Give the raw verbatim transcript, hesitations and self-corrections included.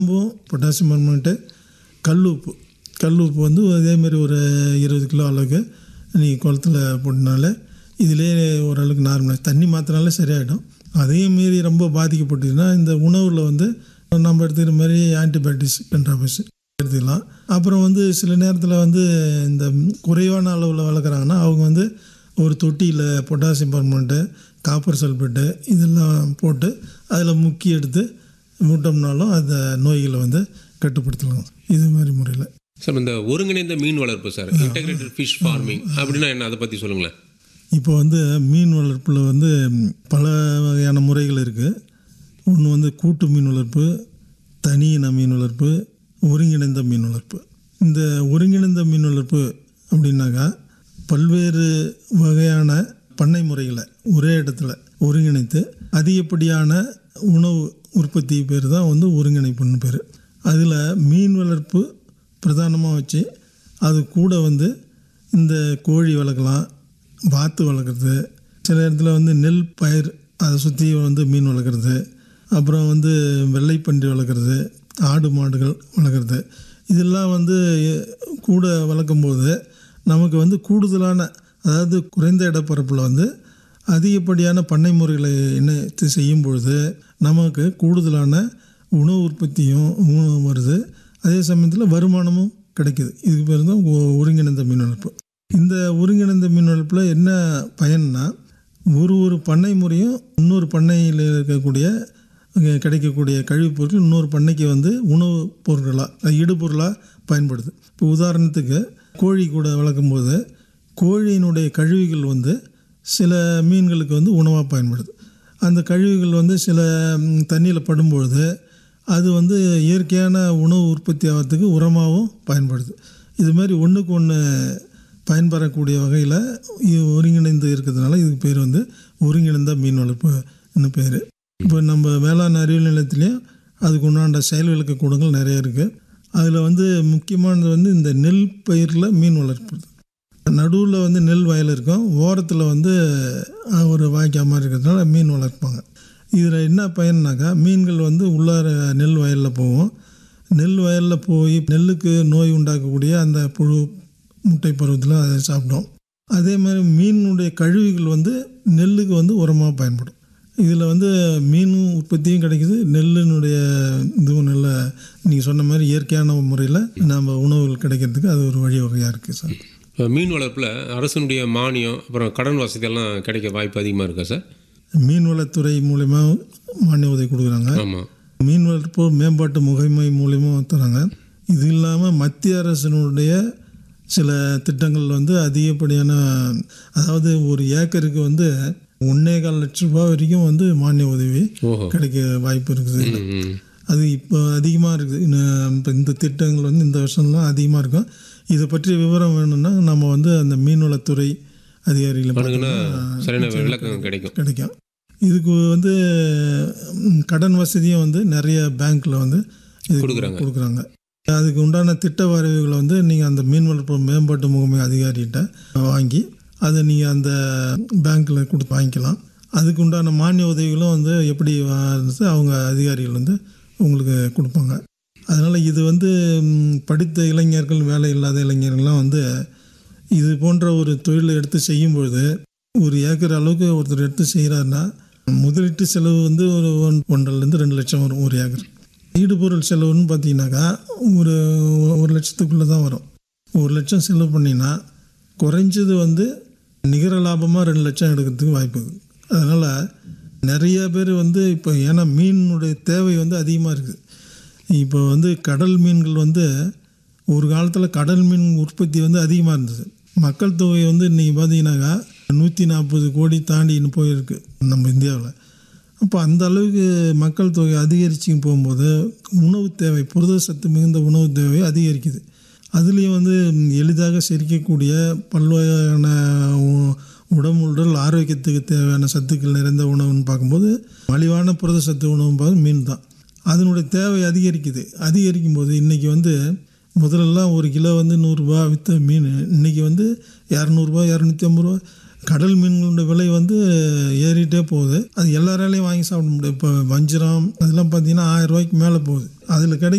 Potassium பர்மனேட்டு, கல் உப்பு கல் உப்பு வந்து அதேமாரி ஒரு இருபது கிலோ அளவுக்கு நீங்கள் குளத்துல போட்டனால இதிலே ஓரளவுக்கு நார்மலாக தண்ணி மாற்றினாலே சரியாயிடும். அதையும் மீறி ரொம்ப பாதிக்கப்பட்டுச்சுன்னா இந்த உணவில் வந்து நம்ம எடுத்துக்கிற மாதிரி ஆன்டிபயோட்டிக்ஸ் பென்ட்ராபிஸ் எடுத்துக்கலாம். அப்புறம் வந்து சில நேரத்தில் வந்து இந்த குறைவான அளவில் வளர்க்குறாங்கன்னா அவங்க வந்து ஒரு தொட்டியில் பொட்டாசியம் பர்மனேட்டு, காப்பர் சல்ஃபேட்டு இதெல்லாம் போட்டு அதில் முக்கி எடுத்து மூட்டோம்னாலும் அந்த நோய்களை வந்து கட்டுப்படுத்தலாம். இது மாதிரி முறையில் சார் இந்த ஒருங்கிணைந்த மீன் வளர்ப்பு சார், இன்டெகிரேட்டட் ஃபிஷ் ஃபார்மிங் அப்படின்னா என்ன, அதை பற்றி சொல்லுங்களேன். இப்போ வந்து மீன் வளர்ப்பில் வந்து பல வகையான முறைகள் இருக்குது. ஒன்று வந்து கூட்டு மீன் வளர்ப்பு, தனி இன மீன் வளர்ப்பு, ஒருங்கிணைந்த மீன் வளர்ப்பு. இந்த ஒருங்கிணைந்த மீன் வளர்ப்பு அப்படின்னாக்கா பல்வேறு வகையான பண்ணை முறைகளை ஒரே இடத்துல ஒருங்கிணைத்து அதிகப்படியான உணவு உற்பத்தி பேர் தான் வந்து ஒருங்கிணைப்புன்னு பேர். அதில் மீன் வளர்ப்பு பிரதானமாக வச்சு அது கூட வந்து இந்த கோழி வளர்க்கலாம், வாத்து வளர்க்குறது, சில இடத்துல வந்து நெல் பயிர் அதை சுற்றி வந்து மீன் வளர்க்குறது, அப்புறம் வந்து வெள்ளைப்பன்றி வளர்க்குறது, ஆடு மாடுகள் வளர்க்குறது. இதெல்லாம் வந்து கூட வளர்க்கும்போது நமக்கு வந்து கூடுதலான, அதாவது குறைந்த இடப்பரப்பில் வந்து அதிகப்படியான பண்ணை முறைகளை இணைத்து செய்யும் பொழுது நமக்கு கூடுதலான உணவு உற்பத்தியும் உணவு வருது, அதே சமயத்தில் வருமானமும் கிடைக்குது. இதுக்கு பேர் தான் ஒருங்கிணைந்த மீன் வளர்ப்பு. இந்த ஒருங்கிணைந்த மீன் வளர்ப்பில் என்ன பயன்னா, ஒரு ஒரு பண்ணை முறையும் இன்னொரு பண்ணையில் இருக்கக்கூடிய கிடைக்கக்கூடிய கழிவுப் பொருட்கள் இன்னொரு பண்ணைக்கு வந்து உணவு பொருட்களாக இடுபொருளாக பயன்படுது. இப்போ உதாரணத்துக்கு கோழி கூட வளர்க்கும்போது கோழியினுடைய கழிவுகள் வந்து சில மீன்களுக்கு வந்து உணவாக பயன்படுது. அந்த கழிவுகள் வந்து சில தண்ணியில் படும்பொழுது அது வந்து இயற்கையான உணவு உற்பத்தி ஆகிறதுக்கு உரமாகவும் பயன்படுது. இது மாதிரி ஒன்றுக்கு ஒன்று பயன்பெறக்கூடிய வகையில் ஒருங்கிணைந்து இருக்கிறதுனால இதுக்கு பேர் வந்து ஒருங்கிணைந்த மீன் வளர்ப்புன்னு பேர். இப்போ நம்ம வேளாண் அறிவியல் நிலையத்துலேயும் அதுக்கு உண்டான செயல் விளக்க கூடங்கள் நிறைய இருக்குது. அதில் வந்து முக்கியமானது வந்து இந்த நெல் பயிரில் மீன் வளர்ப்பு. நடுவில் வந்து நெல் வயல் இருக்கும், ஓரத்தில் வந்து ஒரு வாய்க்கால் மாதிரி இருக்கிறதுனால மீன் வளர்ப்பாங்க. இதில் என்ன பயன்னாக்கா மீன்கள் வந்து உள்ளார நெல் வயலில் போகும். நெல் வயலில் போய் நெல்லுக்கு நோய் உண்டாக்கக்கூடிய அந்த புழு முட்டை பருவத்தில் அதை சாப்பிடும். அதே மாதிரி மீனுடைய கழிவுகள் வந்து நெல்லுக்கு வந்து உரமாக பயன்படும். இதில் வந்து மீனும் உற்பத்தியும் கிடைக்குது, நெல்லினுடைய இதுவும் நல்ல நீங்கள் சொன்ன மாதிரி இயற்கையான முறையில் நம்ம உணவுகள் கிடைக்கிறதுக்கு அது ஒரு வழிவகையாக இருக்குது சார். மீன் வளர்ப்பில் அரசனுடைய மானியம் அப்புறம் கடன் வசதியெல்லாம் கிடைக்க வாய்ப்பு அதிகமாக இருக்கா சார்? மீன் வளத்துறை மூலயமா மானிய உதவி கொடுக்குறாங்க. ஆமாம். மீன் வளர்ப்பு மேம்பாட்டு முகமை மூலியமாக தராங்க. இது இல்லாமல் மத்திய அரசினுடைய சில திட்டங்கள் வந்து அதிகப்படியான, அதாவது ஒரு ஏக்கருக்கு வந்து ஒன்னே கால் லட்ச ரூபாய் வரைக்கும் வந்து மானிய உதவி கிடைக்க வாய்ப்பு இருக்குது. அது இப்போ அதிகமாக இருக்குது. இப்போ இந்த திட்டங்கள் வந்து இந்த வருஷம்லாம் அதிகமாக இருக்கும். இதை பற்றிய விவரம் வேணும்னா நம்ம வந்து அந்த மீன்வளத்துறை அதிகாரிகளை விளக்கம் கிடைக்கும் கிடைக்கும் இதுக்கு வந்து கடன் வசதியும் வந்து நிறைய பேங்க்கில் வந்து கொடுக்குறாங்க கொடுக்குறாங்க அதுக்கு உண்டான திட்ட வரைவுகளை வந்து நீங்கள் அந்த மீன் வளர்ப்பு மேம்பாட்டு முகமை அதிகாரிகிட்ட வாங்கி அதை நீங்கள் அந்த பேங்க்கில் கொடுத்து வாங்கிக்கலாம். அதுக்கு உண்டான மானிய உதவிகளும் வந்து எப்படி அவங்க அதிகாரிகள் வந்து உங்களுக்கு கொடுப்பாங்க. அதனால் இது வந்து படித்த இளைஞர்கள், வேலை இல்லாத இளைஞர்கள்லாம் வந்து இது போன்ற ஒரு தொழிலை எடுத்து செய்யும்பொழுது ஒரு ஏக்கர் அளவுக்கு ஒருத்தர் எடுத்து செய்கிறாருன்னா முதலீட்டு செலவு வந்து ஒரு ஒன் ஒன்றரைலேருந்து ரெண்டு லட்சம் வரும் ஒரு ஏக்கர். ஈடுபொருள் செலவுன்னு பார்த்தீங்கன்னாக்கா ஒரு ஒரு லட்சத்துக்குள்ளே தான் வரும். ஒரு லட்சம் செலவு பண்ணிங்கன்னா குறைஞ்சது வந்து நிகர லாபமாக ரெண்டு லட்சம் எடுக்கிறதுக்கு வாய்ப்பு இருக்குது. அதனால் நிறைய பேர் வந்து இப்போ ஏன்னா மீனுடைய தேவை வந்து அதிகமாக இருக்குது. இப்போ வந்து கடல் மீன்கள் வந்து ஒரு காலத்தில் கடல் மீன் உற்பத்தி வந்து அதிகமாக இருந்தது. மக்கள் தொகை வந்து இன்றைக்கி பார்த்தீங்கன்னாக்கா நூற்றி நாற்பது கோடி தாண்டின்னு போயிருக்கு நம்ம இந்தியாவில். அப்போ அந்த அளவுக்கு மக்கள் தொகை அதிகரிச்சு போகும்போது உணவு தேவை, புரத சத்து மிகுந்த உணவு தேவை அதிகரிக்குது. அதுலேயும் வந்து எளிதாக செரிக்கக்கூடிய பல்வகையான உடம்புடல் ஆரோக்கியத்துக்கு தேவையான சத்துக்கள் நிறைந்த உணவுன்னு பார்க்கும்போது மலிவான புரத சத்து உணவுன்னு பார்க்க மீன் தான். அதனுடைய தேவை அதிகரிக்குது. அதிகரிக்கும் போது இன்றைக்கி வந்து முதலெல்லாம் ஒரு கிலோ வந்து நூறுரூவா விற்ற மீன் இன்றைக்கி வந்து இரநூறுபா இரநூத்தி ஐம்பது ரூபா கடல் மீன்களோட விலை வந்து ஏறிட்டே போகுது. அது எல்லாராலையும் வாங்கி சாப்பிட முடியாது. இப்போ வஞ்சிரம் அதெல்லாம் பார்த்தீங்கன்னா ஆயிரம் ரூபாய்க்கு மேலே போகுது. அதில் கிடை